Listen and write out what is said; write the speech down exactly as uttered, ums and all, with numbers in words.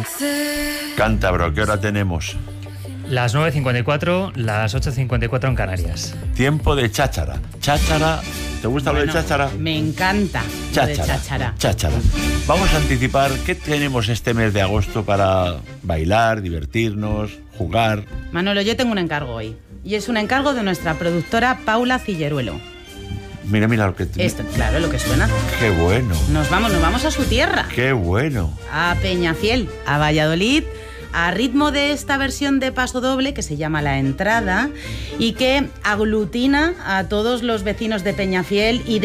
Cántabro, ¿qué hora tenemos? Las nueve cincuenta y cuatro, las ocho cincuenta y cuatro en Canarias. Tiempo de cháchara. Cháchara, ¿te gusta Bueno, lo de cháchara? Me encanta lo de Cháchara, cháchara. cháchara. Vamos a anticipar qué tenemos este mes de agosto para bailar, divertirnos, jugar. Manolo, yo tengo un encargo hoy. Y es un encargo de nuestra productora Paula Cilleruelo. Mira, mira lo que... Esto, claro, lo que suena. ¡Qué bueno! Nos vamos, nos vamos a su tierra. ¡Qué bueno! A Peñafiel, a Valladolid, a ritmo de esta versión de paso doble que se llama La Entrada y que aglutina a todos los vecinos de Peñafiel y de